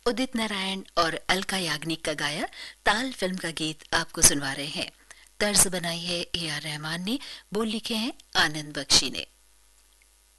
उदित नारायण और अलका याग्निक का गाया ताल फिल्म का गीत आपको सुनवा रहे हैं। तर्ज बनाई है ए आर रहमान ने, बोल लिखे हैं आनंद बख्शी ने।